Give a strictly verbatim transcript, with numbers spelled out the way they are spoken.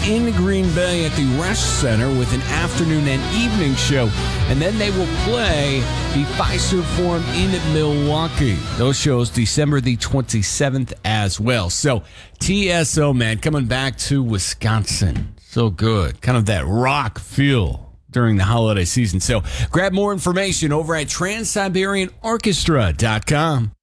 in Green Bay at the Resch Center with an afternoon and evening show. And then they will play the Fiserv Forum in Milwaukee. Those shows December the twenty-seventh as well. So T S O, man, coming back to Wisconsin. So good. Kind of that rock feel during the holiday season. So grab more information over at trans siberian orchestra dot com.